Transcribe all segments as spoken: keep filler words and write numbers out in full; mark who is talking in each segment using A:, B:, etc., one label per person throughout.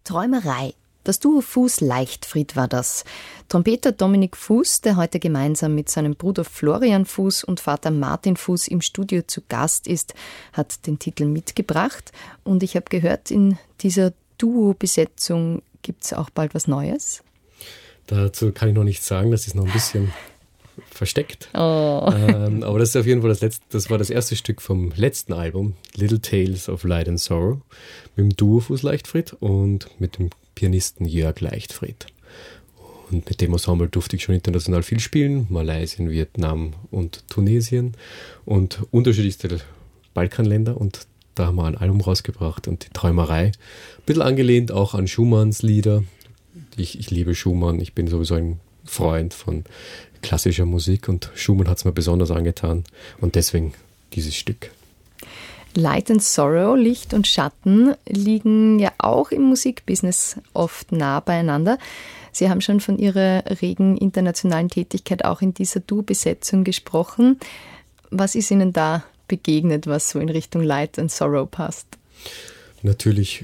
A: Träumerei. Das Duo Fuß-Leichtfried war das. Trompeter Dominik Fuß, der heute gemeinsam mit seinem Bruder Florian Fuß und Vater Martin Fuß im Studio zu Gast ist, hat den Titel mitgebracht. Und ich habe gehört, in dieser Duo-Besetzung gibt es auch bald was Neues.
B: Dazu kann ich noch nichts sagen, das ist noch ein bisschen versteckt.
A: Oh.
B: Ähm, aber das ist auf jeden Fall das letzte, das war das erste Stück vom letzten Album, Little Tales of Light and Sorrow, mit dem Duo Fuß Leichtfried und mit dem Pianisten Jörg Leichtfried. Und mit dem Ensemble durfte ich schon international viel spielen, Malaysia, Vietnam und Tunesien und unterschiedlichste Balkanländer, und da haben wir ein Album rausgebracht und die Träumerei, ein bisschen angelehnt auch an Schumanns Lieder. Ich, ich liebe Schumann, ich bin sowieso ein Freund von klassischer Musik und Schumann hat es mir besonders angetan und deswegen dieses Stück.
A: Light and Sorrow, Licht und Schatten, liegen ja auch im Musikbusiness oft nah beieinander. Sie haben schon von Ihrer regen internationalen Tätigkeit auch in dieser Duo-Besetzung gesprochen. Was ist Ihnen da begegnet, was so in Richtung Light and Sorrow passt? Natürlich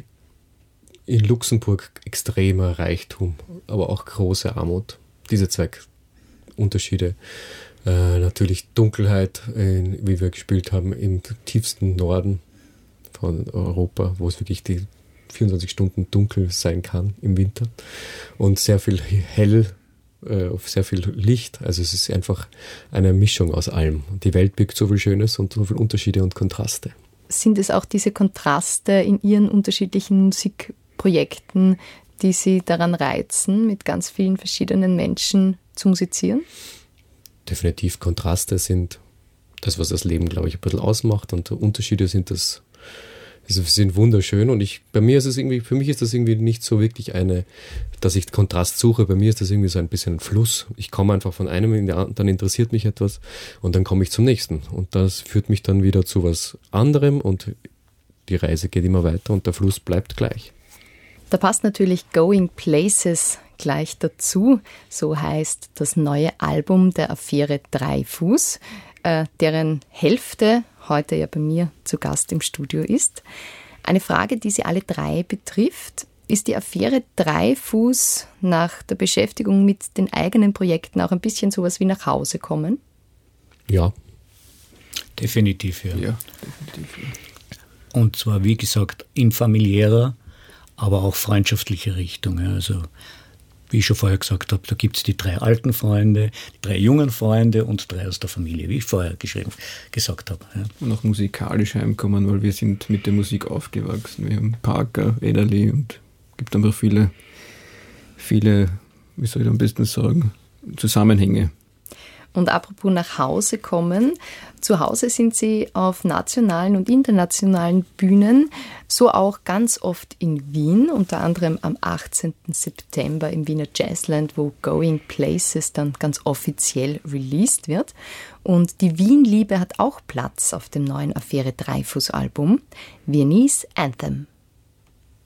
B: in Luxemburg extremer Reichtum, aber auch große Armut. Diese zwei Unterschiede. Äh, natürlich Dunkelheit, äh, wie wir gespielt haben, im tiefsten Norden von Europa, wo es wirklich die vierundzwanzig Stunden dunkel sein kann im Winter. Und sehr viel hell, äh, sehr viel Licht. Also es ist einfach eine Mischung aus allem. Die Welt birgt so viel Schönes und so viele Unterschiede und Kontraste.
A: Sind es auch diese Kontraste in Ihren unterschiedlichen Musikprojekten, die Sie daran reizen, mit ganz vielen verschiedenen Menschen zu musizieren?
B: Definitiv, Kontraste sind das, was das Leben, glaube ich, ein bisschen ausmacht, und Unterschiede sind das, also sind wunderschön, und ich, bei mir ist es irgendwie, für mich ist das irgendwie nicht so wirklich eine, dass ich Kontrast suche, bei mir ist das irgendwie so ein bisschen ein Fluss. Ich komme einfach von einem in den anderen, dann interessiert mich etwas und dann komme ich zum nächsten, und das führt mich dann wieder zu was anderem und die Reise geht immer weiter und der Fluss bleibt gleich.
A: Da passt natürlich Going Places gleich dazu. So heißt das neue Album der Affäre Dreifuß, äh, deren Hälfte heute ja bei mir zu Gast im Studio ist. Eine Frage, die Sie alle drei betrifft: Ist die Affäre Dreifuß nach der Beschäftigung mit den eigenen Projekten auch ein bisschen sowas wie nach Hause kommen?
B: Ja.
C: Definitiv, ja.
D: Ja, definitiv, ja.
C: Und zwar, wie gesagt, in familiärer, aber auch freundschaftlicher Richtung. Also, wie ich schon vorher gesagt habe, da gibt es die drei alten Freunde, die drei jungen Freunde und drei aus der Familie, wie ich vorher geschrieben, gesagt habe. Ja.
D: Und auch musikalisch heimkommen, weil wir sind mit der Musik aufgewachsen. Wir haben Parker, Ederli, und es gibt einfach viele, viele, wie soll ich am besten sagen, Zusammenhänge.
A: Und apropos nach Hause kommen, zu Hause sind Sie auf nationalen und internationalen Bühnen, so auch ganz oft in Wien, unter anderem am achtzehnten September im Wiener Jazzland, wo Going Places dann ganz offiziell released wird. Und die Wien-Liebe hat auch Platz auf dem neuen Affäre Dreifuß-Album, Viennese Anthem.